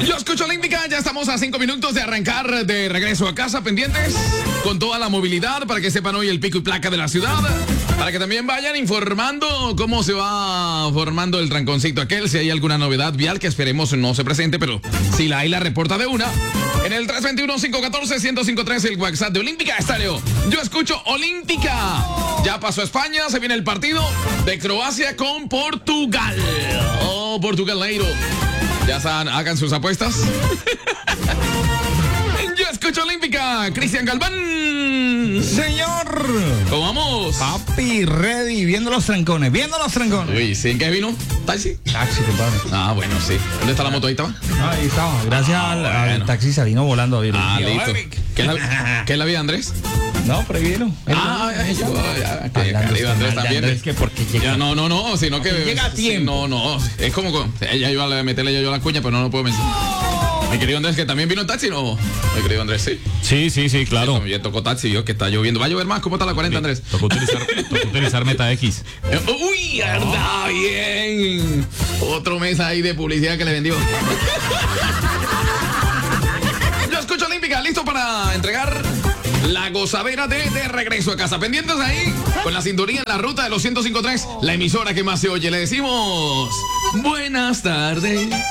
Yo escucho Olímpica, ya estamos a 5 minutos de arrancar de regreso a casa, pendientes con toda la movilidad para que sepan hoy el pico y placa de la ciudad, para que también vayan informando cómo se va formando el tranconcito aquel, si hay alguna novedad vial que esperemos no se presente, pero si la hay la reporta de una. En el 321-514-1053 el WhatsApp de Olímpica Estéreo. Yo escucho Olímpica. Ya pasó España, se viene el partido de Croacia con Portugal. Oh, Portugaleiro. Ya saben, hagan sus apuestas. Yo escucho Olímpica. Cristian Galván. Señor. ¿Cómo vamos? Papi, ready. Viendo los trancones. Uy, ¿sí? ¿En qué vino? ¿Taxi? Taxi, compadre. Ah, bueno, sí. ¿Dónde está la moto? Ahí estaba. Ahí estaba. Gracias al taxista vino volando a ver. Listo. ¿Qué es la vida, Andrés? No, pero ahí vino. Andrés también. Es que porque llega. No, sino que llega a tiempo. No, es como ella iba a meterle yo la cuña, pero no lo puedo mencionar. Mi querido Andrés, que también vino en taxi, ¿no? Mi querido Andrés, sí. Sí, claro. Ya tocó taxi, yo que está lloviendo. ¿Va a llover más? ¿Cómo está la 40, Andrés? Tocó utilizar Meta X. Uy, anda bien. Otro mes ahí de publicidad que le vendió. Yo escucho Olímpica, listo para entregar la gozadera de regreso a casa. Pendientes ahí, con la sintonía en la ruta de los 105.3, la emisora que más se oye. Le decimos buenas tardes.